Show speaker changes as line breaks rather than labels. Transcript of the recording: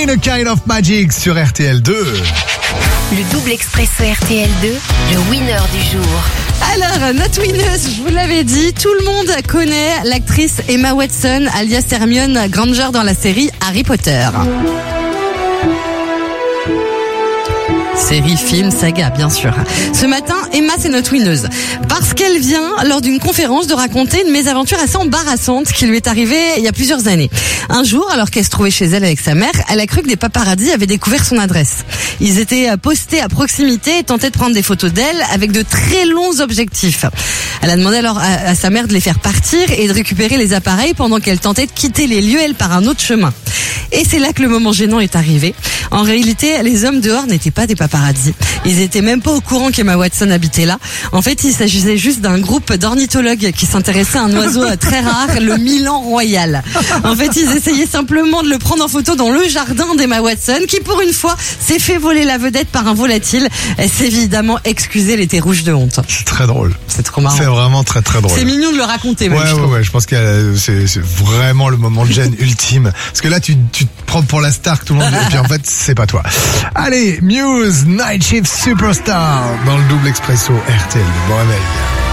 In a Kind of Magic sur RTL2.
Le double expresso RTL2, le winner du jour.
Alors, notre winneuse, je vous l'avais dit, tout le monde connaît l'actrice Emma Watson, alias Hermione Granger dans la série Harry Potter. Série, film, saga, bien sûr. Ce matin, Emma, c'est notre winneuse. Parce qu'elle vient, lors d'une conférence, de raconter une mésaventure assez embarrassante qui lui est arrivée il y a plusieurs années. Un jour, alors qu'elle se trouvait chez elle avec sa mère, elle a cru que des paparazzis avaient découvert son adresse. Ils étaient postés à proximité et tentaient de prendre des photos d'elle avec de très longs objectifs. Elle a demandé alors à sa mère de les faire partir et de récupérer les appareils pendant qu'elle tentait de quitter les lieux, elle, par un autre chemin. Et c'est là que le moment gênant est arrivé. En réalité, les hommes dehors n'étaient pas des paparazzis. Ils étaient même pas au courant qu'Emma Watson habitait là. En fait, il s'agissait juste d'un groupe d'ornithologues qui s'intéressaient à un oiseau très rare, le Milan royal. En fait, ils essayaient simplement de le prendre en photo dans le jardin d'Emma Watson, qui pour une fois s'est fait voler la vedette par un volatile. Elle s'est évidemment excusée, elle était rouge de honte.
C'est très drôle.
C'est trop marrant.
C'est vraiment très très drôle.
C'est mignon de le raconter même.
Ouais, je pense que c'est vraiment le moment de gêne ultime. Parce que là, tu te prends pour la star que tout le monde, et puis en fait, c'est pas toi. Allez, Muse, Night Shift Superstar, dans le double expresso RTL. Bon réveil.